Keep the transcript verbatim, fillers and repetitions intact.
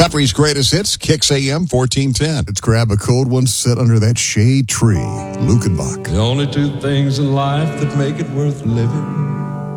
Country's greatest hits, Kicks A M fourteen ten. Let's grab a cold one, sit under that shade tree. Lukenbach. The only two things in life that make it worth living